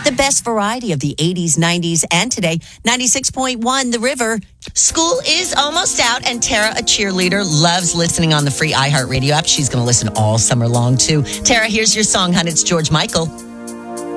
The best variety of the 80s, 90s, and today. 96.1 The River. School is almost out, and Tara, a cheerleader, loves listening on the free iHeartRadio app. She's going to listen all summer long, too. Tara, here's your song, hon. It's George Michael.